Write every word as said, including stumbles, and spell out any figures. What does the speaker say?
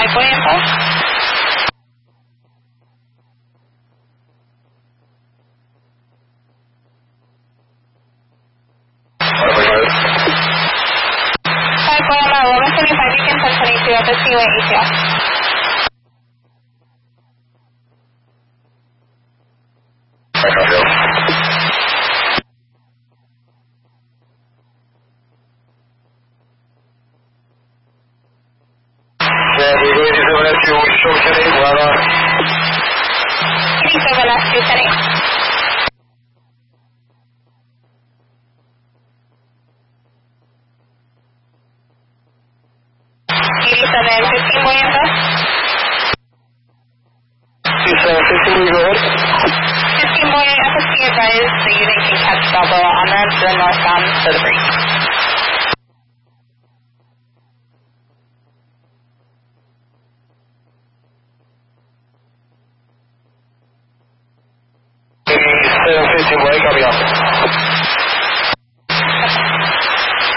five way info. five way on my eleven seventy-five, you can ten twenty-two at the Seaway A T L. eighty-seven S two ten eight. eighty-seven fifteen way info. eighty-seven fifteen, go ahead. fifteen way, F S C advised the unit can catch Balboa on ramp to the northbound for the break. eighty-seven fifteen, way, copy off.